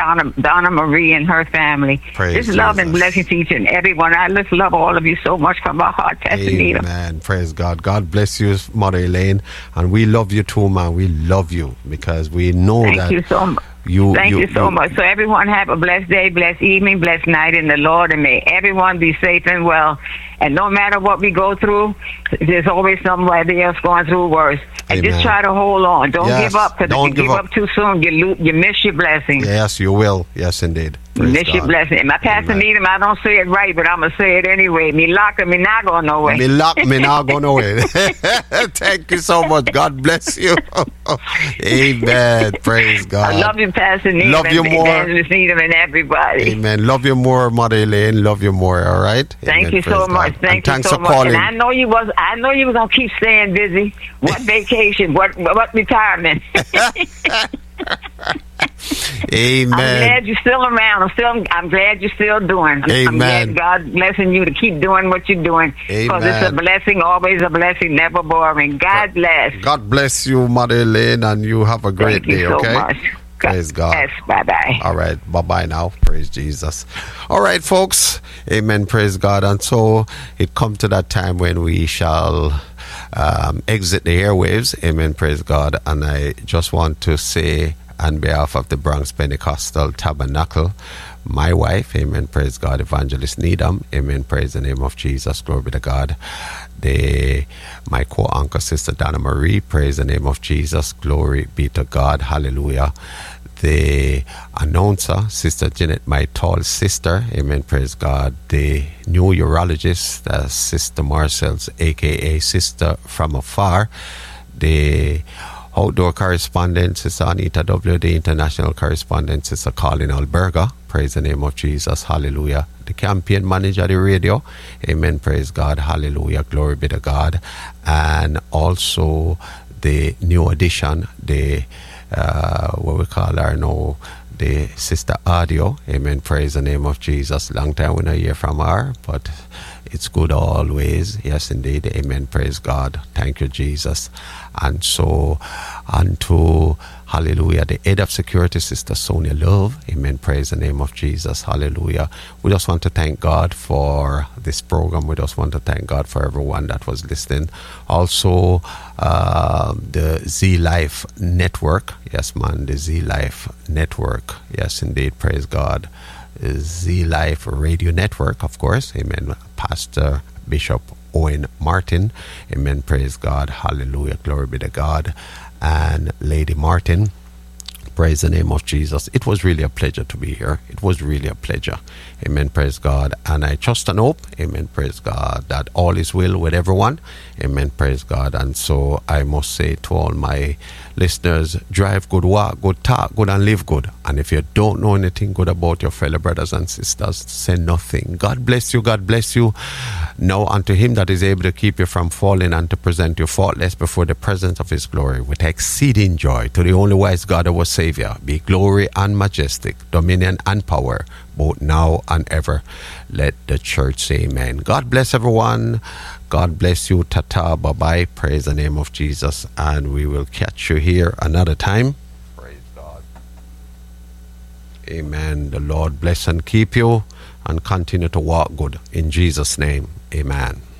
Donna Marie and her family. Praise Just love and Jesus. blessings to each and everyone. I just love all of you so much from my heart, Pastor Nita. Amen. Praise God. God bless you, Mother Elaine. And we love you too, man. We love you because we know Thank that you so much. Thank you so much. So everyone have a blessed day, blessed evening, blessed night in the Lord, and may everyone be safe and well. And no matter what we go through, there's always somebody else going through worse. And Amen. just try to hold on. Don't Yes. give up, because if Don't you give give up. up too soon, you miss your blessing. Yes, you will. Yes, indeed. You Praise miss your God. blessing. My Pastor Amen. Needham, I don't say it right, but I'm going to say it anyway. Me lock me not go nowhere. Me lock me now go nowhere. Thank you so much. God bless you. Amen. Praise God. I love you, Pastor Needham. Love you and more. Evangelist Needham and everybody. Amen. Love you more, Mother Elaine. Love you more. All right. Thank Amen. you Praise so God. much. Thank you thanks so for much. calling. And I know you was gonna keep staying busy. What vacation? What retirement? Amen. I'm glad you're still around. I'm glad you're still doing. I'm Amen. glad God blessing you to keep doing what you're doing. Because it's a Amen. blessing, always a blessing, never boring. God bless. God bless you, Mother Elaine, and you have a great Thank you day, so okay? much. Praise God. Yes, bye-bye. All right, bye-bye now. Praise Jesus. All right, folks. Amen. Praise God. And so it come to that time when we shall exit the airwaves. Amen. Praise God. And I just want to say on behalf of the Bronx Pentecostal Tabernacle, my wife, amen, praise God, Evangelist Needham, amen, praise the name of Jesus, glory be to God. My co-anchor, Sister Donna Marie, praise the name of Jesus, glory be to God, hallelujah. The announcer, Sister Janet, my tall sister, amen, praise God. The new urologist, Sister Marcel's, a.k.a. Sister from Afar. The outdoor correspondent, Sister Anita W., the international correspondent, Sister Colin Alberga, praise the name of Jesus, hallelujah. The campaign manager of the radio, amen, praise God, hallelujah, glory be to God. And also the new addition, the what we call her now, the Sister Audio, amen, praise the name of Jesus. Long time we not hear from her, but it's good always. Yes, indeed. Amen. Praise God. Thank you, Jesus. And so, unto, hallelujah, the head of security, Sister Sonia Love. Amen. Praise the name of Jesus. Hallelujah. We just want to thank God for this program. We just want to thank God for everyone that was listening. Also, the Z Life Network. Yes, man, the Z Life Network. Yes, indeed. Praise God. Z Life Radio Network, of course. Amen. Pastor Bishop Owen Martin. Amen. Praise God. Hallelujah. Glory be to God. And Lady Martin. Praise the name of Jesus. It was really a pleasure to be here. It was really a pleasure. Amen. Praise God. And I trust and hope, amen, praise God, that all is well with everyone. Amen. Praise God. And so I must say to all my listeners, drive good, walk good, talk good, and live good. And if you don't know anything good about your fellow brothers and sisters, say nothing. God bless you. God bless you. Now unto him that is able to keep you from falling and to present you faultless before the presence of his glory with exceeding joy, to the only wise God our Savior, be glory and majestic, dominion and power, both now and ever. Let the church say amen. God bless everyone. God bless you. Tata, bye-bye. Praise the name of Jesus. And we will catch you here another time. Praise God. Amen. The Lord bless and keep you and continue to walk good. In Jesus' name, amen.